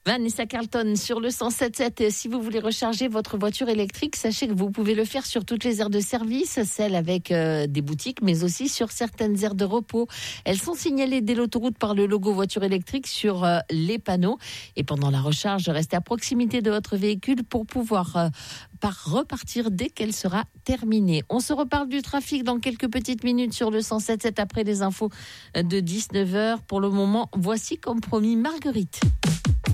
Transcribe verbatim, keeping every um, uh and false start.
Vanessa Carlton sur le cent sept sept. Si vous voulez recharger votre voiture électrique, sachez que vous pouvez le faire sur toutes les aires de service, celles avec euh, des boutiques, mais aussi sur certaines aires de repos. Elles sont signalées dès l'autoroute par le logo voiture électrique sur euh, les panneaux. Et pendant la recharge, restez à proximité de votre véhicule pour pouvoir euh, par repartir dès qu'elle sera terminée. On se reparle du trafic dans quelques petites minutes sur le cent sept sept après les infos de dix-neuf heures. Pour le moment, voici comme promis Marguerite.